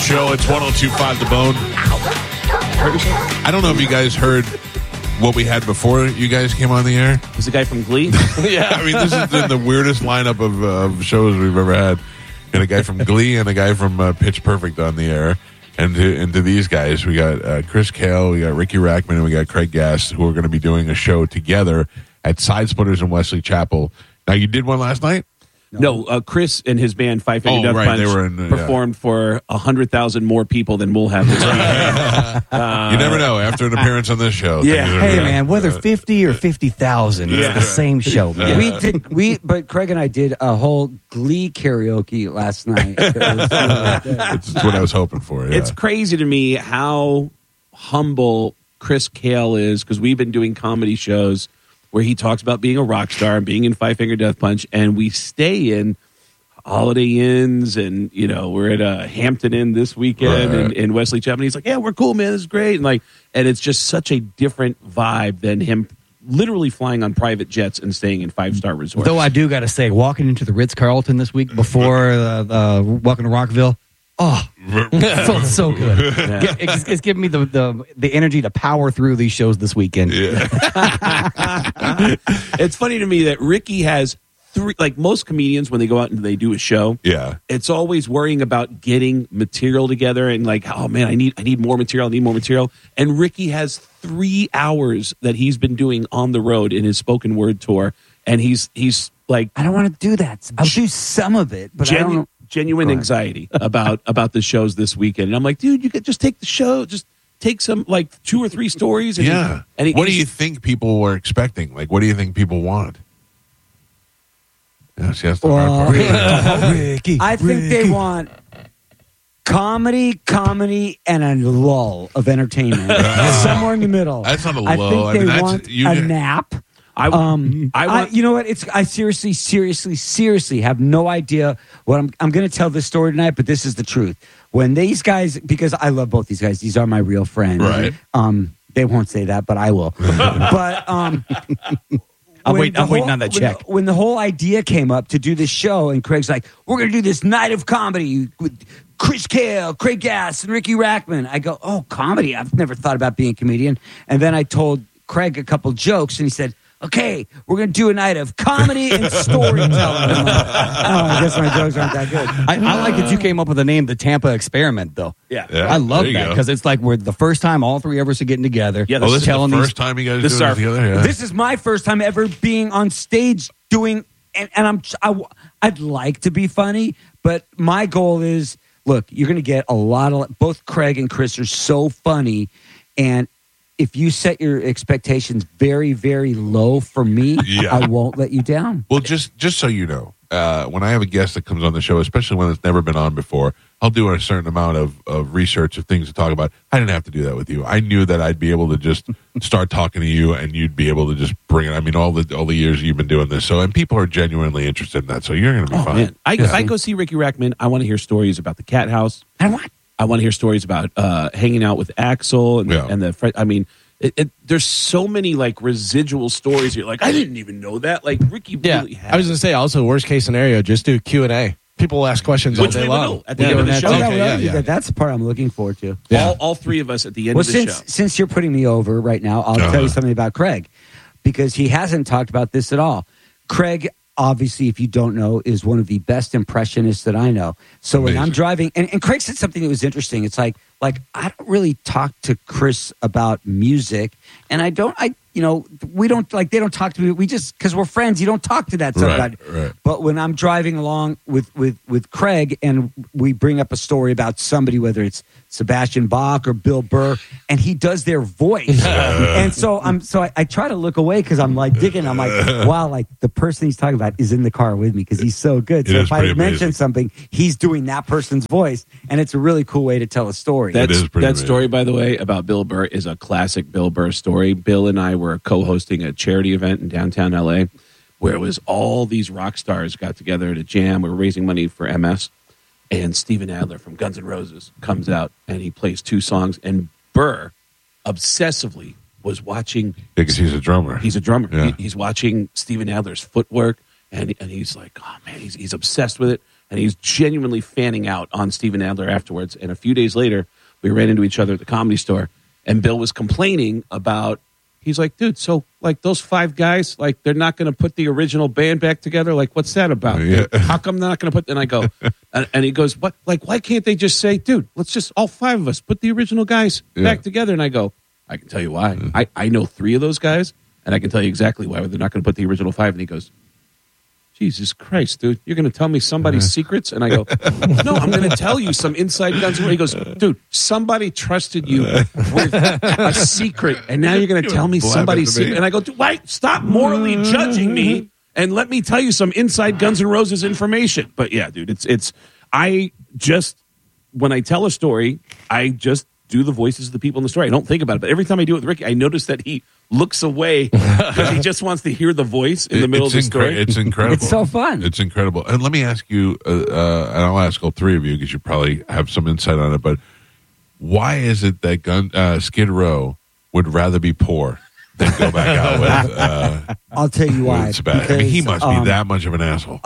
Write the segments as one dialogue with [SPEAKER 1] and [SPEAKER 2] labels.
[SPEAKER 1] show. It's 102.5 The Bone. I don't know if you guys heard what we had before you guys came on the air.
[SPEAKER 2] Was the guy from Glee?
[SPEAKER 1] Yeah. I mean, this has been the weirdest lineup of shows we've ever had. Got a guy from Glee and a guy from Pitch Perfect on the air. And to these guys, we got Chris Kale, we got Ricky Rackman, and we got Craig Gass, who are going to be doing a show together at Side Splitters in Wesley Chapel. Now, you did one last night?
[SPEAKER 2] No, Chris and his band Five Finger Death Punch
[SPEAKER 1] they were
[SPEAKER 2] performed for 100,000 more people than we'll have this week.
[SPEAKER 1] You never know. After an appearance on this show.
[SPEAKER 2] Yeah.
[SPEAKER 3] Hey, man, whether 50 or 50,000, it's the same show, man.
[SPEAKER 4] But Craig and I did a whole Glee karaoke last night.
[SPEAKER 1] That's what I was hoping for. Yeah.
[SPEAKER 2] It's crazy to me how humble Chris Kale is, because we've been doing comedy shows where he talks about being a rock star and being in Five Finger Death Punch, and we stay in Holiday Inns, and we're at a Hampton Inn this weekend in Wesley Chapel. And he's like, "Yeah, we're cool, man. This is great." And it's just such a different vibe than him literally flying on private jets and staying in 5-star resorts.
[SPEAKER 3] Though I do got to say, walking into the Ritz-Carlton this week before Welcome to Rockville, it felt so good.
[SPEAKER 2] Yeah.
[SPEAKER 3] It's giving me the energy to power through these shows this weekend.
[SPEAKER 1] Yeah.
[SPEAKER 2] It's funny to me that Ricky has three, like most comedians when they go out and they do a show, it's always worrying about getting material together and like, oh man, I need more material, and Ricky has 3 hours that he's been doing on the road in his spoken word tour, and he's like,
[SPEAKER 4] I don't want to do that. I'll do some of it, but I don't know.
[SPEAKER 2] Genuine anxiety about the shows this weekend. And I'm like, dude, you could just take the show, just take some, like 2 or 3 stories. And
[SPEAKER 1] what do you think people were expecting? Like, what do you think people want? Yeah, see, that's the hard part.
[SPEAKER 3] Ricky,
[SPEAKER 4] I think they want comedy, and a lull of entertainment. Somewhere in the middle.
[SPEAKER 1] That's not a
[SPEAKER 4] I
[SPEAKER 1] lull.
[SPEAKER 4] think they want a nap.
[SPEAKER 2] I want,
[SPEAKER 4] you know what? I seriously have no idea what I'm going to tell this story tonight, but this is the truth. When these guys, because I love both these guys, these are my real friends.
[SPEAKER 1] Right.
[SPEAKER 4] They won't say that, but I will. But
[SPEAKER 3] I'm waiting on that check.
[SPEAKER 4] When the whole idea came up to do this show, and Craig's like, "We're going to do this night of comedy with Chris Kale, Craig Gass, and Ricky Rackman." I go, "Oh, comedy? I've never thought about being a comedian." And then I told Craig a couple jokes, and he said, "Okay, we're going to do a night of comedy and storytelling." I'm like, I guess my jokes aren't that good.
[SPEAKER 3] I like that you came up with the name The Tampa Experiment, though.
[SPEAKER 2] Yeah.
[SPEAKER 3] I love that because it's like we're the first time all three of us are getting together.
[SPEAKER 2] Yeah,
[SPEAKER 1] this is the first time you guys do it together? Yeah.
[SPEAKER 4] This is my first time ever being on stage doing, and I'd like to be funny, but my goal is, look, you're going to get a lot of, both Craig and Chris are so funny, and if you set your expectations very, very low for me, I won't let you down.
[SPEAKER 1] Well, just so you know, when I have a guest that comes on the show, especially one that's never been on before, I'll do a certain amount of research of things to talk about. I didn't have to do that with you. I knew that I'd be able to just start talking to you, and you'd be able to just bring it. I mean, all the years you've been doing this, and people are genuinely interested in that, so you're going to be fine.
[SPEAKER 2] Man. If I go see Ricky Rackman, I want to hear stories about the Cat House. I want to hear stories about hanging out with Axel and the. I mean, there's so many like residual stories. You're like, I didn't even know that. Like Ricky really had.
[SPEAKER 5] I was going to say, also worst case scenario, just do Q&A. People will ask questions all day long
[SPEAKER 2] at the end of the show.
[SPEAKER 4] That's the part I'm looking forward to.
[SPEAKER 2] Yeah. All three of us at the end of the show.
[SPEAKER 4] Since you're putting me over right now, I'll tell you something about Craig, because he hasn't talked about this at all. Craig, obviously, if you don't know, is one of the best impressionists that I know. So when I'm driving, and Craig said something that was interesting. It's like I don't really talk to Chris about music, and we don't, like, they don't talk to me. We just, because we're friends, you don't talk to that stuff.
[SPEAKER 1] Right.
[SPEAKER 4] But when I'm driving along with Craig and we bring up a story about somebody, whether it's Sebastian Bach or Bill Burr, and he does their voice, and so I try to look away because I'm like digging. I'm like, wow, like the person he's talking about is in the car with me because he's so good. So if I mention something, he's doing that person's voice, and it's a really cool way to tell a story.
[SPEAKER 2] That story, by the way, about Bill Burr is a classic Bill Burr story. Bill and I were co-hosting a charity event in downtown LA where it was all these rock stars got together to jam. We were raising money for MS, and Steven Adler from Guns N' Roses comes out and he plays 2 songs, and Burr obsessively was watching.
[SPEAKER 1] Because he's a drummer.
[SPEAKER 2] He's a drummer.
[SPEAKER 1] Yeah.
[SPEAKER 2] He's watching Steven Adler's footwork, and he's like, oh man, he's obsessed with it. And he's genuinely fanning out on Steven Adler afterwards. And a few days later, we ran into each other at the Comedy Store, and Bill was complaining about, he's like, dude, so like those 5 guys, like they're not going to put the original band back together? Like, what's that about?
[SPEAKER 1] Yeah.
[SPEAKER 2] How come they're not going to put, and I go, and he goes, what? Like, why can't they just say, dude, let's just, all 5 of us, put the original guys back together? And I go, I can tell you why. I know 3 of those guys, and I can tell you exactly why they're not going to put the original 5. And he goes, Jesus Christ, dude, you're going to tell me somebody's secrets? And I go, no, I'm going to tell you some inside guns. He goes, dude, somebody trusted you with a secret, and now you're going to tell me somebody's secret. And I go, wait, stop morally judging me, and let me tell you some inside Guns N' Roses information. But yeah, dude, I just, when I tell a story, I just do the voices of the people in the story. I don't think about it. But every time I do it with Ricky, I notice that he looks away because he just wants to hear the voice in the middle of the story.
[SPEAKER 1] It's incredible.
[SPEAKER 4] It's so fun.
[SPEAKER 1] It's incredible. And let me ask you, and I'll ask all 3 of you because you probably have some insight on it, but why is it that Skid Row would rather be poor than go back out with
[SPEAKER 4] I'll tell you why.
[SPEAKER 1] Sebastian? I mean, he must be that much of an asshole.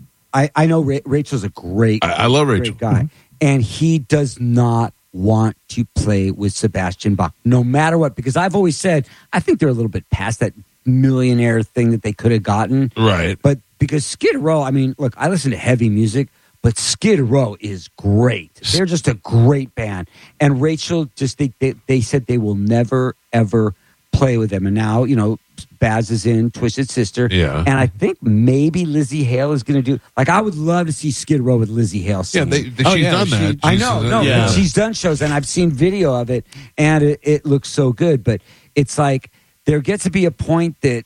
[SPEAKER 4] I know Rachel's a great
[SPEAKER 1] I love Rachel.
[SPEAKER 4] great guy, and he does not want to play with Sebastian Bach, no matter what, because I've always said, I think they're a little bit past that millionaire thing that they could have gotten.
[SPEAKER 1] Right.
[SPEAKER 4] But because Skid Row, I mean, look, I listen to heavy music, but Skid Row is great. They're just a great band. And Rachel, just they said they will never, ever play with them. And now, you know, Baz is in Twisted Sister.
[SPEAKER 1] Yeah.
[SPEAKER 4] And I think maybe Lizzie Hale is going to do, like, I would love to see Skid Row with Lizzie Hale singing.
[SPEAKER 1] Yeah, she's done that.
[SPEAKER 4] I know, she's done shows, and I've seen video of it, and it looks so good. But it's like there gets to be a point that,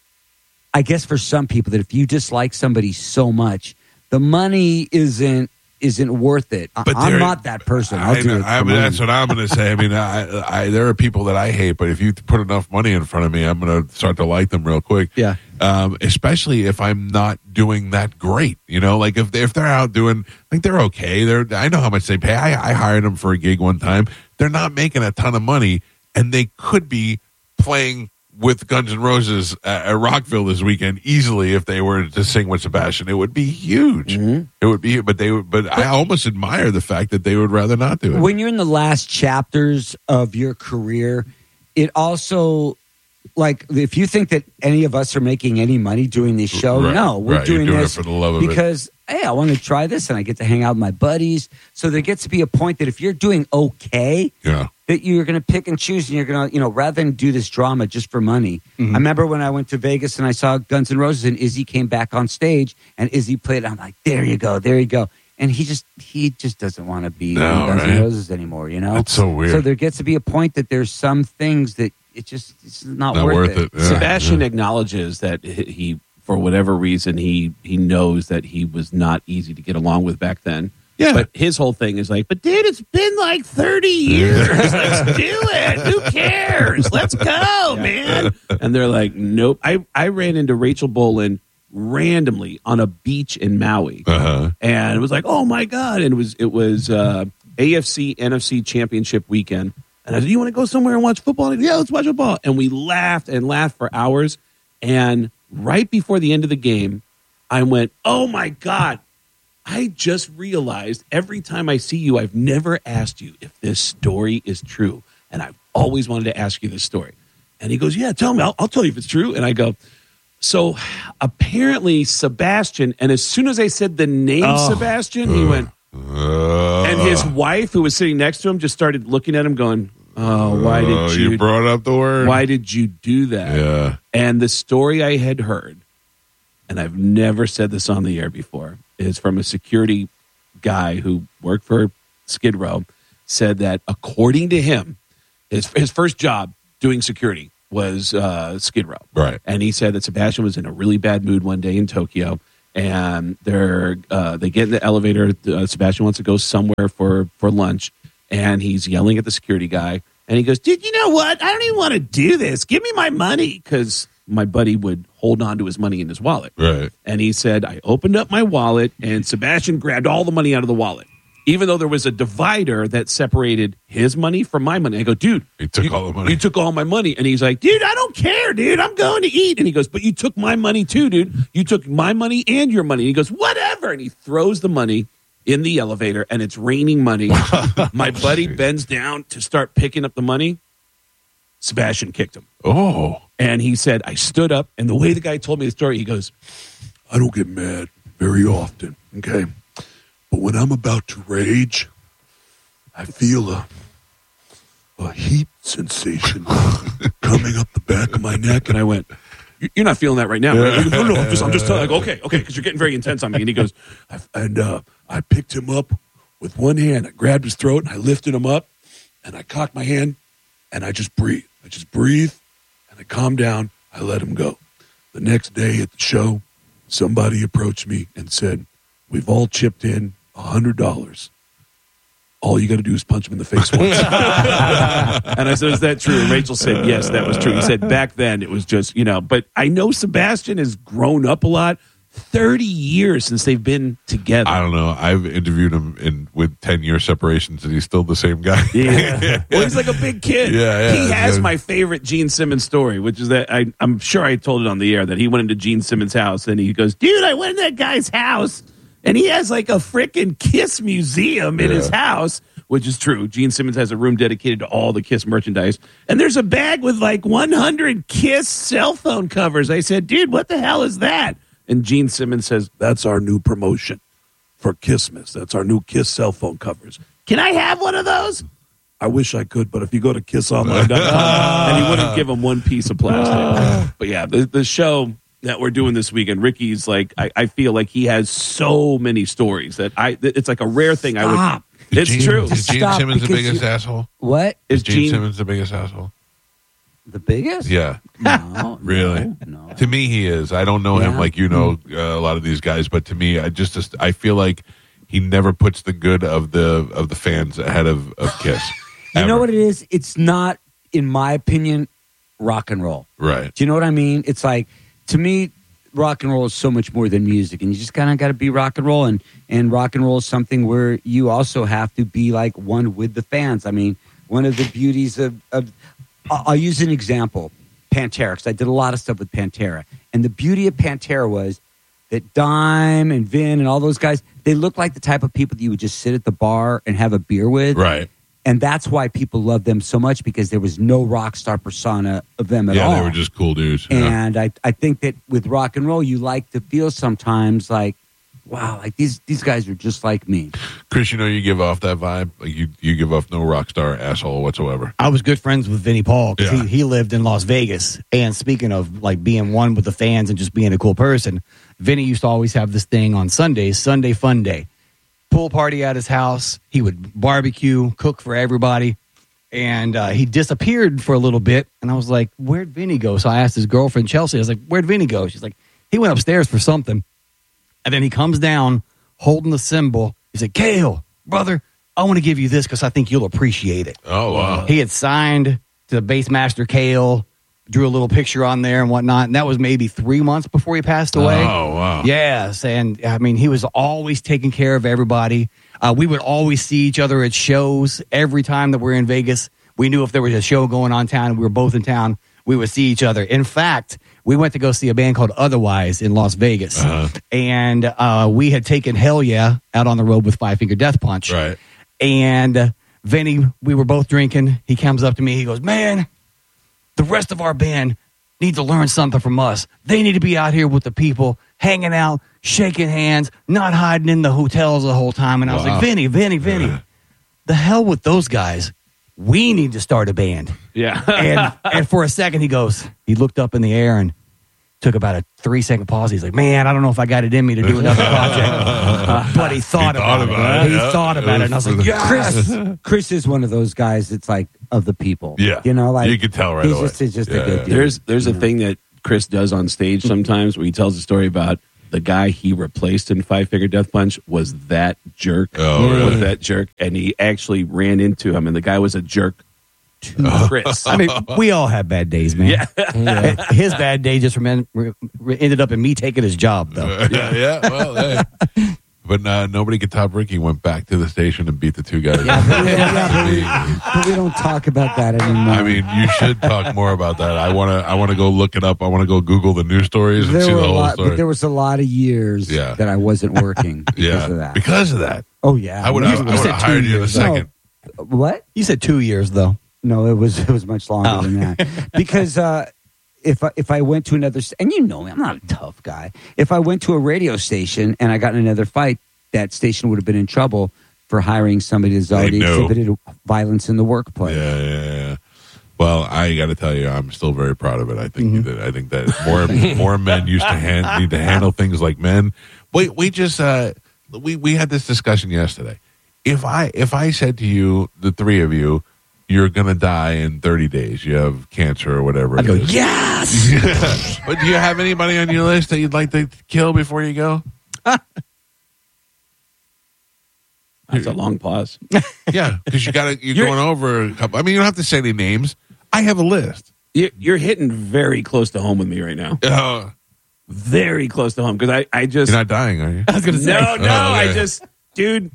[SPEAKER 4] I guess for some people, that if you dislike somebody so much, the money isn't worth it. I'm not that person.
[SPEAKER 1] That's what I'm going to say. I mean, there are people that I hate, but if you put enough money in front of me, I'm going to start to like them real quick.
[SPEAKER 3] Yeah.
[SPEAKER 1] Especially if I'm not doing that great. You know, like if they're out doing, like they're okay. I know how much they pay. I hired them for a gig one time. They're not making a ton of money, and they could be playing with Guns N' Roses at Rockville this weekend easily if they were to sing with Sebastian. It would be huge. Mm-hmm. It would be, but I almost admire the fact that they would rather not do it.
[SPEAKER 4] When you're in the last chapters of your career, it also, like, if you think that any of us are making any money doing this show, no, we're doing this
[SPEAKER 1] it for the love of
[SPEAKER 4] because, hey, I want to try this and I get to hang out with my buddies. So there gets to be a point that if you're doing okay, that you're going to pick and choose, and you're going to, rather than do this drama just for money. Mm-hmm. I remember when I went to Vegas and I saw Guns N' Roses, and Izzy came back on stage, and Izzy played. I'm like, there you go. And he just doesn't want to be in Guns N' Roses anymore,
[SPEAKER 1] That's so weird.
[SPEAKER 4] So there gets to be a point that there's some things that it's not worth it.
[SPEAKER 1] Yeah.
[SPEAKER 2] Sebastian acknowledges that he, for whatever reason, he knows that he was not easy to get along with back then.
[SPEAKER 1] Yeah.
[SPEAKER 2] But his whole thing is like, but dude, it's been like 30 years. Let's do it. Who cares? Let's go, man. And they're like, nope. I ran into Rachel Bolan randomly on a beach in Maui. And it was like, oh my God. And it was AFC NFC championship weekend. And I said, you want to go somewhere and watch football? And yeah, let's watch football. And we laughed and laughed for hours. And right before the end of the game, I went, oh my God. I just realized every time I see you, I've never asked you if this story is true. And I've always wanted to ask you this story. And he goes, yeah, tell me. I'll tell you if it's true. And I go, so apparently Sebastian, and as soon as I said the name Sebastian, he went, and his wife, who was sitting next to him, just started looking at him going, why did
[SPEAKER 1] you brought up the word?
[SPEAKER 2] Why did you do that?
[SPEAKER 1] Yeah.
[SPEAKER 2] And the story I had heard, and I've never said this on the air before, is from a security guy who worked for Skid Row, said that according to him, his first job doing security was Skid Row.
[SPEAKER 1] Right.
[SPEAKER 2] And he said that Sebastian was in a really bad mood one day in Tokyo, and they get in the elevator. Sebastian wants to go somewhere for lunch, and he's yelling at the security guy, and he goes, dude, you know what? I don't even want to do this. Give me my money, because my buddy would hold on to his money in his wallet.
[SPEAKER 1] Right.
[SPEAKER 2] And he said, I opened up my wallet, and Sebastian grabbed all the money out of the wallet. even though there was a divider that separated his money from my money. I go, dude,
[SPEAKER 1] He took all the money.
[SPEAKER 2] You took all my money. And he's like, dude, I don't care, dude. I'm going to eat. And he goes, but you took my money too, dude. You took my money and your money. And he goes, whatever. And he throws the money in the elevator, and it's raining money. My buddy bends down to start picking up the money. Sebastian kicked him.
[SPEAKER 1] Oh.
[SPEAKER 2] And he said, I stood up, and the way the guy told me the story, he goes, I don't get mad very often, okay? But when I'm about to rage, I feel a heat sensation coming up the back of my neck. And I went, you're not feeling that right now, right? He goes, no, I'm just telling you. Okay, because you're getting very intense on me. And he goes, I picked him up with one hand. I grabbed his throat, and I lifted him up, and I cocked my hand, and I just breathed. And I calmed down. I let him go. The next day at the show, somebody approached me and said, we've all chipped in $100. All you got to do is punch him in the face once. And I said, is that true? And Rachel said, yes, that was true. He said, back then it was just, but I know Sebastian has grown up a lot. 30 years since they've been together.
[SPEAKER 1] I don't know. I've interviewed him with 10-year separations, and he's still the same guy.
[SPEAKER 2] Yeah. Well, he's like a big kid.
[SPEAKER 1] Yeah.
[SPEAKER 2] He has my favorite Gene Simmons story, which is that I'm sure I told it on the air that he went into Gene Simmons' house, and he goes, dude, I went in that guy's house, and he has like a freaking Kiss museum in his house, which is true. Gene Simmons has a room dedicated to all the Kiss merchandise, and there's a bag with like 100 Kiss cell phone covers. I said, dude, what the hell is that? And Gene Simmons says, that's our new promotion for Kissmas. That's our new Kiss cell phone covers. Can I have one of those? I wish I could, but if you go to kissonline.com, and he wouldn't give him one piece of plastic. But yeah, the show that we're doing this weekend, Ricky's like, I feel like he has so many stories that it's like a rare thing.
[SPEAKER 4] Stop.
[SPEAKER 2] It's true.
[SPEAKER 1] Is Gene
[SPEAKER 4] Stop,
[SPEAKER 1] Simmons the
[SPEAKER 4] because
[SPEAKER 1] biggest asshole?
[SPEAKER 4] What?
[SPEAKER 1] Is Gene Simmons the biggest asshole?
[SPEAKER 4] The biggest?
[SPEAKER 1] Yeah.
[SPEAKER 4] No.
[SPEAKER 1] Really?
[SPEAKER 4] No.
[SPEAKER 1] To me, he is. I don't know him like you know a lot of these guys, but to me, I feel like he never puts the good of the fans ahead of Kiss.
[SPEAKER 4] You know what it is? It's not, in my opinion, rock and roll.
[SPEAKER 1] Right.
[SPEAKER 4] Do you know what I mean? It's like, to me, rock and roll is so much more than music, and you just kind of got to be rock and roll, and rock and roll is something where you also have to be like one with the fans. I mean, one of the beauties of I'll use an example, Pantera, because I did a lot of stuff with Pantera, and the beauty of Pantera was that Dime and Vin and all those guys, they looked like the type of people that you would just sit at the bar and have a beer with.
[SPEAKER 1] Right.
[SPEAKER 4] And that's why people loved them so much, because there was no rock star persona of them at all.
[SPEAKER 1] Yeah, they were just cool dudes.
[SPEAKER 4] And I think that with rock and roll, you like to feel sometimes like, wow, like these guys are just like me.
[SPEAKER 1] Chris, you give off that vibe. Like you give off no rock star asshole whatsoever.
[SPEAKER 3] I was good friends with Vinnie Paul because
[SPEAKER 1] Yeah.
[SPEAKER 3] he lived in Las Vegas. And speaking of like being one with the fans and just being a cool person, Vinnie used to always have this thing on Sundays, Sunday Fun Day. Pool party at his house. He would barbecue, cook for everybody. And he disappeared for a little bit. And I was like, where'd Vinnie go? So I asked his girlfriend, Chelsea, I was like, where'd Vinnie go? She's like, he went upstairs for something. And then he comes down holding the symbol. He's like, Cale, brother, I want to give you this because I think you'll appreciate it.
[SPEAKER 1] Oh, wow.
[SPEAKER 3] He had signed to Bassmaster Cale, drew a little picture on there and whatnot. And that was maybe 3 months before he passed away.
[SPEAKER 1] Oh, wow.
[SPEAKER 3] Yes. And I mean, he was always taking care of everybody. We would always see each other at shows every time that we're in Vegas. We knew if there was a show going on town and we were both in town, we would see each other. In fact, we went to go see a band called Otherwise in Las Vegas. And we had taken Hell Yeah out on the road with Five Finger Death Punch.
[SPEAKER 1] Right.
[SPEAKER 3] And Vinny, we were both drinking. He comes up to me. He goes, man, the rest of our band need to learn something from us. They need to be out here with the people, hanging out, shaking hands, not hiding in the hotels the whole time. And I was like, Vinny, the hell with those guys. We need to start a band.
[SPEAKER 2] Yeah.
[SPEAKER 3] and for a second, he looked up in the air and took about a 3-second pause. He's like, man, I don't know if I got it in me to do another project. But he thought about it. He thought about it. And I was like, yes.
[SPEAKER 4] Chris is one of those guys that's like of the people.
[SPEAKER 1] Yeah.
[SPEAKER 4] Like
[SPEAKER 1] you could tell right away.
[SPEAKER 4] He's just a good dude.
[SPEAKER 2] There's a thing that Chris does on stage sometimes where he tells a story about the guy he replaced in Five Finger Death Punch was that jerk.
[SPEAKER 1] Oh, really?
[SPEAKER 2] Was that jerk. And he actually ran into him, and the guy was a jerk to Chris.
[SPEAKER 3] I mean, we all have bad days, man. Yeah. His bad day just ended up in me taking his job, though.
[SPEAKER 1] Yeah. Well, hey. But nobody could top Ricky. Went back to the station and beat the two guys.
[SPEAKER 4] But we don't talk about that anymore.
[SPEAKER 1] I mean, you should talk more about that. I want to go look it up. I want to go Google the news stories and see the whole story.
[SPEAKER 4] But there was a lot of years that I wasn't working because of that.
[SPEAKER 1] Because of that.
[SPEAKER 4] Oh yeah,
[SPEAKER 1] I would have hired you in a second.
[SPEAKER 4] No. What?
[SPEAKER 3] You said 2 years though.
[SPEAKER 4] No, it was much longer than that. Because if I went to another, and you know me, I'm not a tough guy. If I went to a radio station and I got in another fight, that station would have been in trouble for hiring somebody that's already exhibited violence in the workplace.
[SPEAKER 1] Yeah. Well, I got to tell you, I'm still very proud of it. I think you did. I think that more men need to handle things like men. We just we had this discussion yesterday. If I said to you, the three of you, you're going to die in 30 days. You have cancer or whatever.
[SPEAKER 3] I'd go, yes!
[SPEAKER 1] But do you have anybody on your list that you'd like to kill before you go?
[SPEAKER 2] That's a long pause.
[SPEAKER 1] Yeah, because you're going over a couple. I mean, you don't have to say any names. I have a list.
[SPEAKER 2] You're hitting very close to home with me right now. Very close to home because I just...
[SPEAKER 1] You're not dying, are you?
[SPEAKER 3] I was going to say.
[SPEAKER 2] No,
[SPEAKER 1] okay.
[SPEAKER 2] I just... Dude...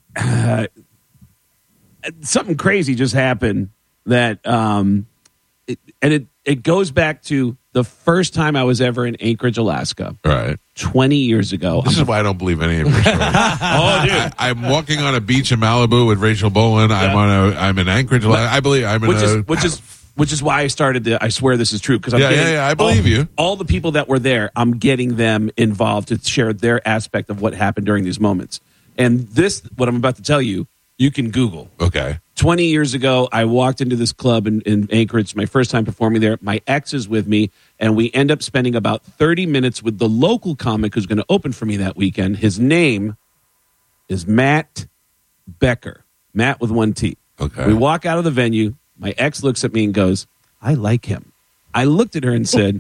[SPEAKER 2] something crazy just happened that it goes back to the first time I was ever in Anchorage, Alaska.
[SPEAKER 1] Right.
[SPEAKER 2] 20 years ago.
[SPEAKER 1] This is why I don't believe any of your stories.
[SPEAKER 2] Oh, dude.
[SPEAKER 1] I'm walking on a beach in Malibu with Rachel Bowen. I'm in Anchorage, Alaska. I believe I'm in
[SPEAKER 2] which is why I started I swear this is true because
[SPEAKER 1] I believe you.
[SPEAKER 2] All the people that were there, I'm getting them involved to share their aspect of what happened during these moments. And this, what I'm about to tell you, you can Google.
[SPEAKER 1] Okay.
[SPEAKER 2] 20 years ago, I walked into this club in Anchorage, my first time performing there. My ex is with me, and we end up spending about 30 minutes with the local comic who's going to open for me that weekend. His name is Matt Becker. Matt with one T.
[SPEAKER 1] Okay.
[SPEAKER 2] We walk out of the venue. My ex looks at me and goes, I like him. I looked at her and said,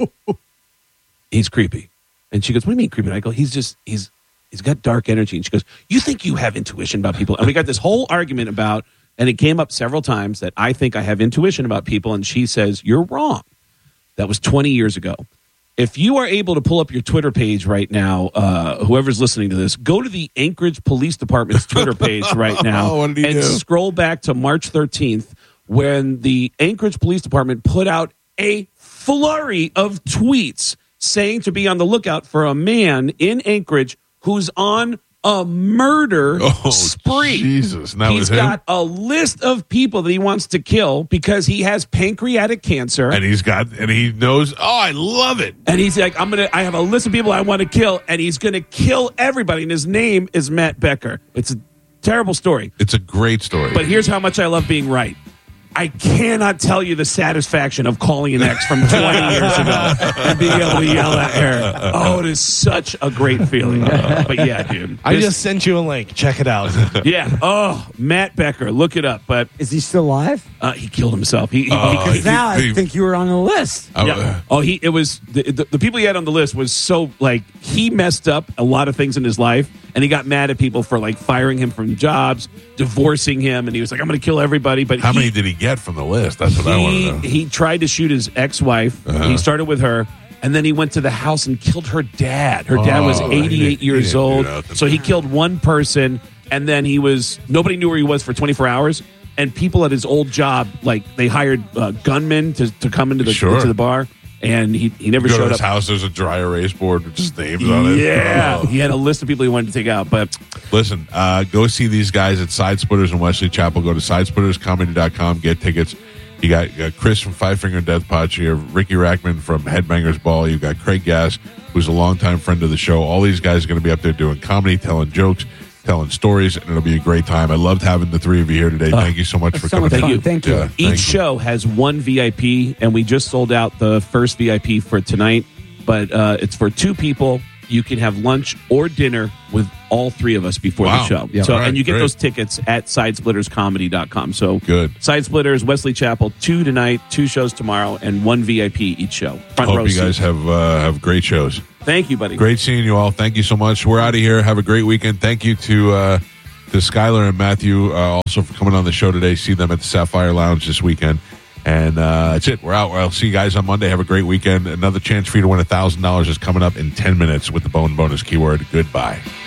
[SPEAKER 2] he's creepy. And she goes, what do you mean creepy? And I go, he's got dark energy. And she goes, you think you have intuition about people? And we got this whole argument about, and it came up several times that I think I have intuition about people. And she says, you're wrong. That was 20 years ago. If you are able to pull up your Twitter page right now, whoever's listening to this, go to the Anchorage Police Department's Twitter page right now
[SPEAKER 1] What did he do?
[SPEAKER 2] scroll back to March 13th when the Anchorage Police Department put out a flurry of tweets saying to be on the lookout for a man in Anchorage who's on a murder spree.
[SPEAKER 1] Jesus. Now
[SPEAKER 2] He's got a list of people that he wants to kill because he has pancreatic cancer.
[SPEAKER 1] And he knows, I love it.
[SPEAKER 2] And he's like, I have a list of people I want to kill, and he's going to kill everybody. And his name is Matt Becker. It's a terrible story.
[SPEAKER 1] It's a great story.
[SPEAKER 2] But here's how much I love being right. I cannot tell you the satisfaction of calling an ex from 20 years ago and being able to yell at her. Oh, it is such a great feeling. But yeah, dude.
[SPEAKER 5] I just sent you a link. Check it out.
[SPEAKER 2] Yeah. Oh, Matt Becker. Look it up. But
[SPEAKER 4] Is he still alive?
[SPEAKER 2] he killed himself.
[SPEAKER 4] Because now I think you were on the list.
[SPEAKER 2] Yeah. It was the people he had on the list was so like he messed up a lot of things in his life, and he got mad at people for like firing him from jobs, divorcing him, and he was like, I'm going to kill everybody. But
[SPEAKER 1] how many did he get from the list? That's what I want to know.
[SPEAKER 2] He tried to shoot his ex-wife. He started with her, and then he went to the house and killed her dad. Her dad was 88 years old, so he killed one person, and then nobody knew where he was for 24 hours. And people at his old job, like they hired gunmen to come into the bar, and he never
[SPEAKER 1] showed
[SPEAKER 2] up.
[SPEAKER 1] To his house, there's a dry erase board with just names on it.
[SPEAKER 2] Yeah, he had a list of people he wanted to take out. But
[SPEAKER 1] listen, go see these guys at Side Splitters in Wesley Chapel. Go to sidesplitterscomedy.com. Get tickets. You got Chris from Five Finger Death Punch. You have Ricky Rackman from Headbangers Ball. You got Craig Gass, who's a longtime friend of the show. All these guys are going to be up there doing comedy, telling jokes, telling stories, and it'll be a great time. I loved having the three of you here today. Thank you so much for coming.
[SPEAKER 4] Thank you.
[SPEAKER 1] Yeah,
[SPEAKER 2] each show has one VIP, and we just sold out the first VIP for tonight, but it's for two people. You can have lunch or dinner with all three of us before the show.
[SPEAKER 3] Yeah.
[SPEAKER 2] So,
[SPEAKER 1] Right,
[SPEAKER 2] and you get
[SPEAKER 1] great.
[SPEAKER 2] those tickets at sidesplitterscomedy.com. So
[SPEAKER 1] Good.
[SPEAKER 2] Side Splitters, Wesley Chapel, 2 tonight, 2 shows tomorrow, and 1 VIP each show. Front row
[SPEAKER 1] Hope you guys
[SPEAKER 2] seats.
[SPEAKER 1] have great shows.
[SPEAKER 2] Thank you, buddy.
[SPEAKER 1] Great seeing you all. Thank you so much. We're out of here. Have a great weekend. Thank you to Skylar and Matthew also for coming on the show today. See them at the Sapphire Lounge this weekend. And that's it. We're out. I'll see you guys on Monday. Have a great weekend. Another chance for you to win $1,000 is coming up in 10 minutes with the Bone Bonus keyword. Goodbye.